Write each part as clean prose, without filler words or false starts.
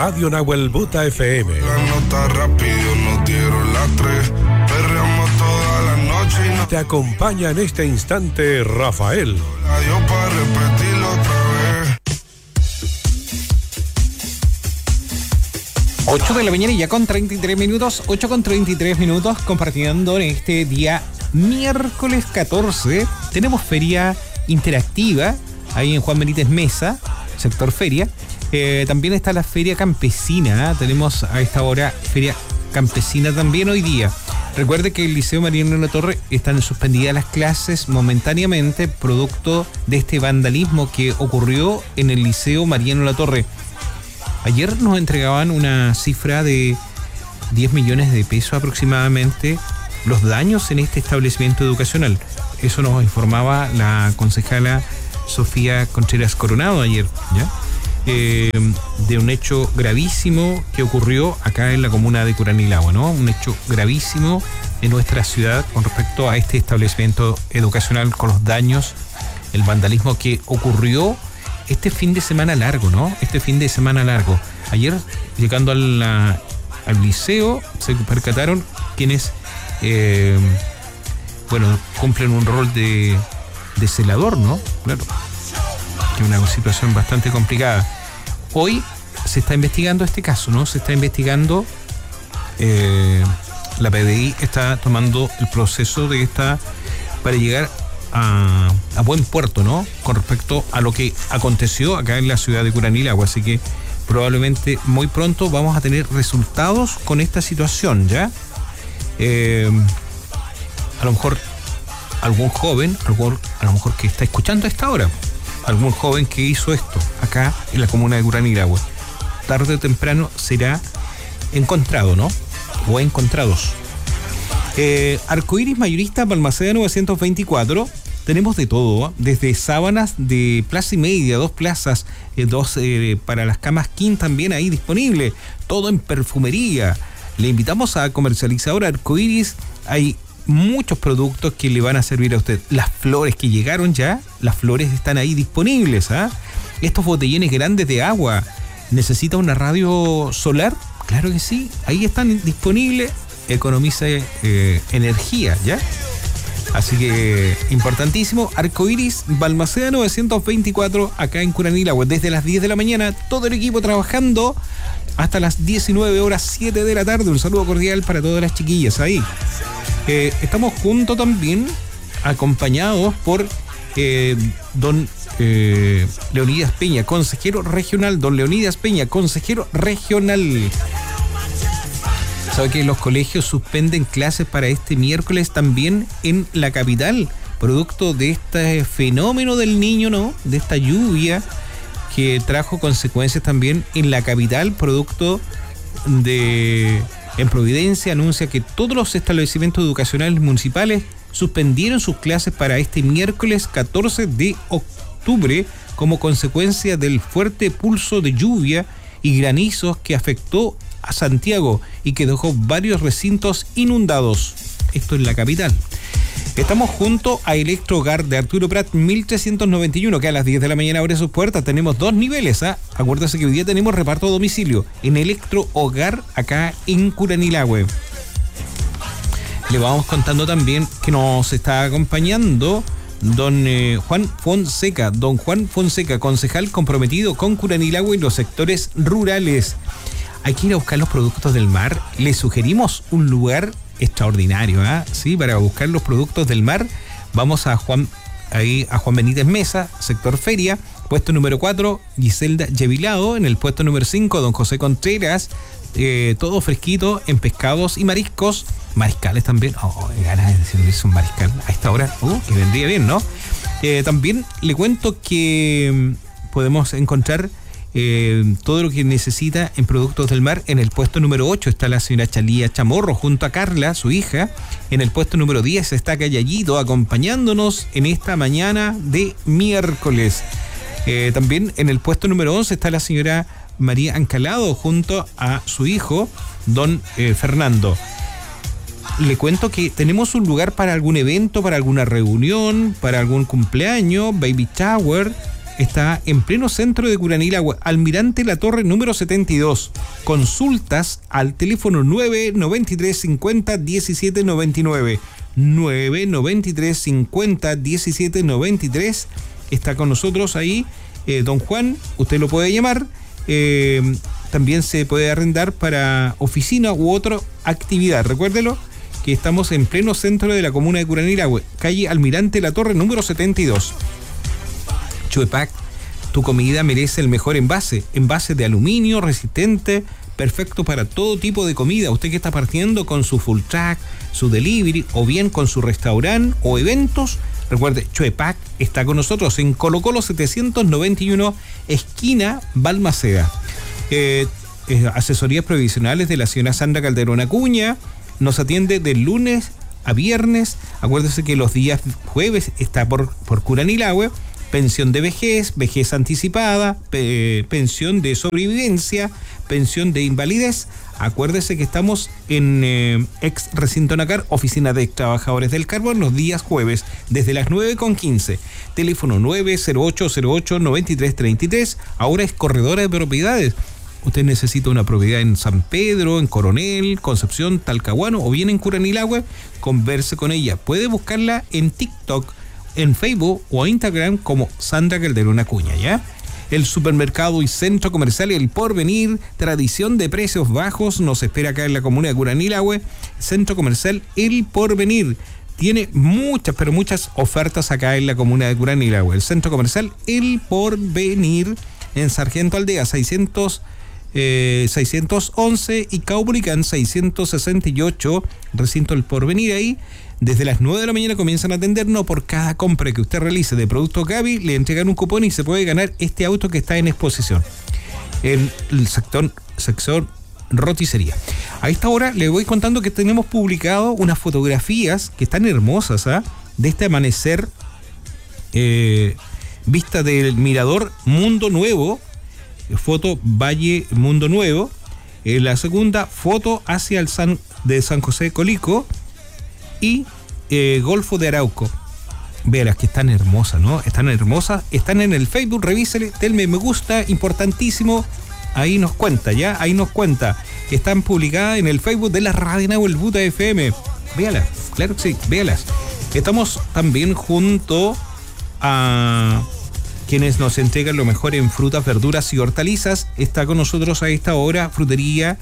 Radio Nahuel Buta FM. La nota rápido nos dieron las 3. Perreamos toda la noche y no Te acompaña en este instante Rafael. la dio para repetirlo otra vez. 8 de la mañana y ya con 33 minutos, 8 con 33 minutos, compartiendo en este día miércoles 14. Tenemos feria interactiva ahí en Juan Benítez Mesa, sector feria. También está la feria campesina, ¿eh? Tenemos a esta hora feria campesina también hoy día. Recuerde que el Liceo Mariano Latorre están suspendidas las clases momentáneamente producto de este vandalismo que ocurrió en el Liceo Mariano Latorre. Ayer nos entregaban una cifra de 10 millones de pesos aproximadamente los daños en este establecimiento educacional. Eso nos informaba la concejala Sofía Contreras Coronado ayer, ¿ya? De un hecho gravísimo que ocurrió acá en la comuna de Curanilahue, ¿no? Un hecho gravísimo en nuestra ciudad con respecto a este establecimiento educacional, con los daños, el vandalismo que ocurrió este fin de semana largo, ¿no? Este fin de semana largo. Ayer, llegando al liceo, se percataron quienes, cumplen un rol de celador, ¿no? Claro. Que es una situación bastante complicada. Hoy se está investigando este caso, ¿no? Se está investigando, la PDI está tomando el proceso de para llegar a buen puerto, ¿no? Con respecto a lo que aconteció acá en la ciudad de Curanilahue. Así que probablemente muy pronto vamos a tener resultados con esta situación, ¿ya? A lo mejor algún joven, a lo mejor que está escuchando a esta hora, algún joven que hizo esto acá en la comuna de Curanilahue, tarde o temprano será encontrado, ¿no? O encontrados. Arcoiris Mayorista Balmaceda 924. Tenemos de todo, ¿eh? Desde sábanas de plaza y media, 2 plazas, 2 para las camas king también ahí disponible. Todo en perfumería. Le invitamos a Comercializadora Arcoiris. Hay muchos productos que le van a servir a usted. Las flores que llegaron ya, las flores están ahí disponibles, ¿ah? Estos botellines grandes de agua. ¿Necesita una radio solar? Claro que sí, ahí están disponibles. Economiza energía, ¿ya? Así que, importantísimo, Arcoiris Balmaceda 924, acá en Curanilahue, desde las 10 de la mañana, todo el equipo trabajando hasta las 19 horas 7 de la tarde. Un saludo cordial para todas las chiquillas ahí. Estamos juntos también, acompañados por don Leonidas Peña, consejero regional. Don Leonidas Peña, consejero regional. ¿Sabe que los colegios suspenden clases para este miércoles también en la capital? Producto de este fenómeno del Niño, ¿no? De esta lluvia que trajo consecuencias también en la capital, producto de... En Providencia anuncia que todos los establecimientos educacionales municipales suspendieron sus clases para este miércoles 14 de octubre como consecuencia del fuerte pulso de lluvia y granizos que afectó a Santiago y que dejó varios recintos inundados. Esto en la capital. Estamos junto a Electro Hogar de Arturo Prat 1391, que a las 10 de la mañana abre sus puertas. Tenemos 2 niveles, ¿ah? Acuérdese que hoy día tenemos reparto a domicilio en Electro Hogar acá en Curanilahue. Le vamos contando también que nos está acompañando don Juan Fonseca, concejal comprometido con Curanilahue y los sectores rurales. Hay que ir a buscar los productos del mar. Le sugerimos un lugar extraordinario, ¿eh? Sí, para buscar los productos del mar. Vamos a Juan Benítez Mesa, sector feria, puesto número 4, Giselda Yevilado. En el puesto número 5, don José Contreras. Todo fresquito en pescados y mariscos. Mariscales también. Ganas de decirle un mariscal a esta hora. Que vendría bien, ¿no? También le cuento que podemos encontrar todo lo que necesita en productos del mar. En el puesto número 8 está la señora Chalía Chamorro junto a Carla, su hija. En el puesto número 10 está Cayallito acompañándonos en esta mañana de miércoles. También en el puesto número 11 está la señora María Ancalado junto a su hijo, don Fernando. Le cuento que tenemos un lugar para algún evento, para alguna reunión, para algún cumpleaños, baby shower, está en pleno centro de Curanilahue, Almirante La Torre número 72. Consultas al teléfono 993 50 17 99. 993 50 17 93. Está con nosotros ahí don Juan, usted lo puede llamar. También se puede arrendar para oficina u otra actividad. Recuérdelo que estamos en pleno centro de la comuna de Curanilahue, calle Almirante La Torre número 72. Chuepac, tu comida merece el mejor envase de aluminio resistente, perfecto para todo tipo de comida. Usted que está partiendo con su full track, su delivery o bien con su restaurante o eventos, recuerde, Chuepac está con nosotros en Colo Colo 791, esquina Balmaceda. Asesorías provisionales de la señora Sandra Calderón Acuña. Nos atiende de lunes a viernes. Acuérdese que los días jueves está por Curanilahue. Pensión de vejez anticipada, pensión de sobrevivencia, pensión de invalidez. Acuérdese que estamos en ex recinto Nacar, oficina de trabajadores del carbón, los días jueves, desde las 9:15. Teléfono 90808-9333. Ahora es corredora de propiedades. Usted necesita una propiedad en San Pedro, en Coronel, Concepción, Talcahuano o bien en Curanilahue, converse con ella. Puede buscarla en TikTok, en Facebook o Instagram como Sandra Calderón Acuña, ¿ya? El supermercado y centro comercial El Porvenir, tradición de precios bajos, nos espera acá en la comuna de Curanilahue. Centro comercial El Porvenir tiene muchas, pero muchas ofertas acá en la comuna de Curanilahue. El centro comercial El Porvenir en Sargento Aldea 611 y Caupolicán 668, recinto El Porvenir. Ahí desde las 9 de la mañana comienzan a atendernos. Por cada compra que usted realice de productos Gaby le entregan un cupón y se puede ganar este auto que está en exposición en el sector roticería. A esta hora le voy contando que tenemos publicado unas fotografías que están hermosas, de este amanecer, vista del mirador Mundo Nuevo, foto Valle Mundo Nuevo. La segunda foto hacia el de San José Colico y Golfo de Arauco. Vean que están hermosas, ¿no? Están hermosas, están en el Facebook, revísele, denme me gusta, importantísimo. Ahí nos cuenta, ¿ya? Ahí nos cuenta que están publicadas en el Facebook de la Radio El Buta FM. Véalas, claro que sí, véalas. Estamos también junto a quienes nos entregan lo mejor en frutas, verduras y hortalizas. Está con nosotros a esta hora Frutería,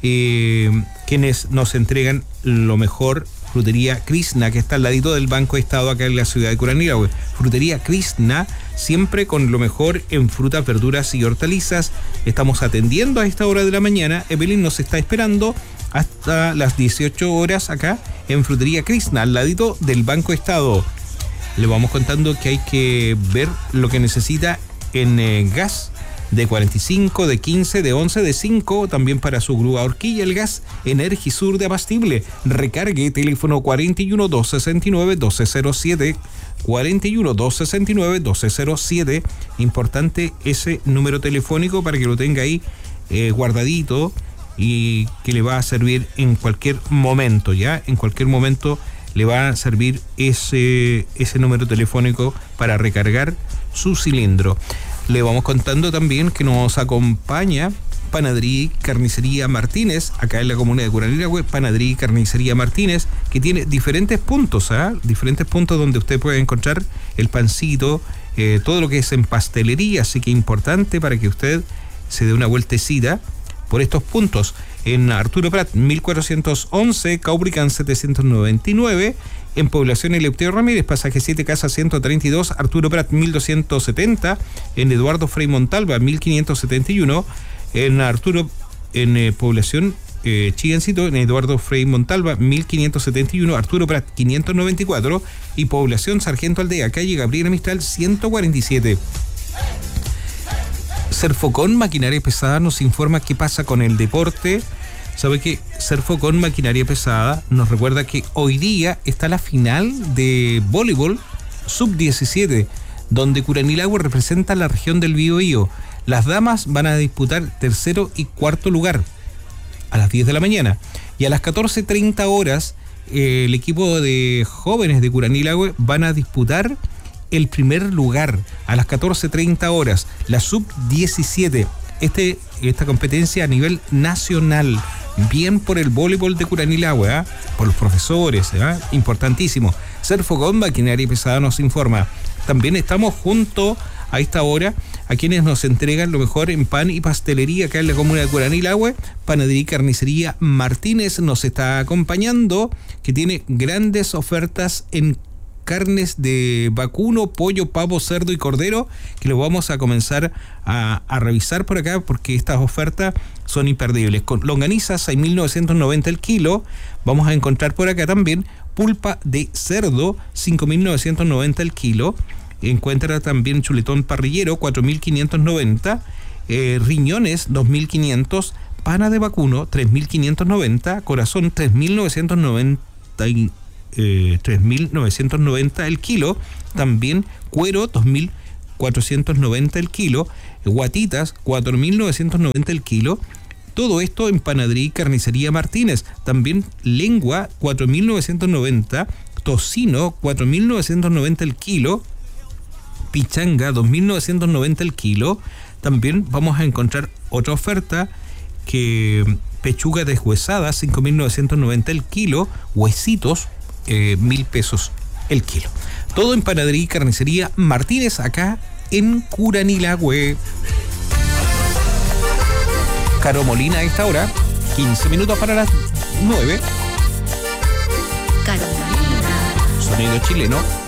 quienes nos entregan lo mejor, Frutería Krishna, que está al ladito del Banco de Estado acá en la ciudad de Curanilahue. Frutería Krishna, siempre con lo mejor en frutas, verduras y hortalizas. Estamos atendiendo a esta hora de la mañana. Evelyn nos está esperando hasta las 18 horas acá en Frutería Krishna, al ladito del Banco de Estado. Le vamos contando que hay que ver lo que necesita en gas de 45, de 15, de 11, de 5, también para su grúa horquilla, el gas Energisur de Abastible. Recargue, teléfono 41 269 1207, 41 269 1207. Importante ese número telefónico para que lo tenga ahí guardadito y que le va a servir en cualquier momento, ¿ya? En cualquier momento le va a servir ese número telefónico para recargar su cilindro. Le vamos contando también que nos acompaña Panadería y Carnicería Martínez, acá en la comuna de Curanilahue. Panadería y Carnicería Martínez, que tiene diferentes puntos, diferentes puntos donde usted puede encontrar el pancito, todo lo que es en pastelería, así que importante para que usted se dé una vueltecita por estos puntos. En Arturo Prat 1411, Caupolicán 799, en Población Eleuterio Ramírez, pasaje 7, casa 132, Arturo Prat 1270, en Eduardo Frei Montalva 1571, en Población Chigancito, en Eduardo Frei Montalva 1571, Arturo Prat 594 y Población Sargento Aldea, calle Gabriela Mistral 147. Serfocon Maquinaria Pesada nos informa qué pasa con el deporte. ¿Sabe que Serfocon Maquinaria Pesada nos recuerda que hoy día está la final de voleibol sub-17, donde Curanilahue representa la región del Biobío? Las damas van a disputar tercero y cuarto lugar a las 10 de la mañana. Y a las 14:30 horas, el equipo de jóvenes de Curanilahue van a disputar el primer lugar a las 14:30 horas, la sub-17. Esta competencia a nivel nacional, bien por el voleibol de Curanilahue, por los profesores, importantísimo. Serfo Gomba, quien Ari Pesada nos informa. También estamos junto a esta hora a quienes nos entregan lo mejor en pan y pastelería acá en la comuna de Curanilahue. Panadería y Carnicería Martínez nos está acompañando, que tiene grandes ofertas en carnes de vacuno, pollo, pavo, cerdo y cordero, que lo vamos a comenzar a revisar por acá porque estas ofertas son imperdibles. Con longaniza 6.990 el kilo. Vamos a encontrar por acá también pulpa de cerdo 5.990 el kilo. Encuentra también chuletón parrillero 4.590, riñones 2.500, pana de vacuno 3.590, corazón 3.990 el kilo, también cuero 2.490 el kilo, guatitas 4.990 el kilo. Todo esto en Panadería y Carnicería Martínez. También lengua 4.990, tocino 4.990 el kilo, pichanga 2.990 el kilo. También vamos a encontrar otra oferta, que pechuga deshuesada 5.990 el kilo, huesitos 1.000 pesos el kilo. Todo en Panadería y Carnicería Martínez, acá en Curanilahue. Caro Molina a esta hora, 15 minutos para las 9. Caro Molina. Sonido chileno.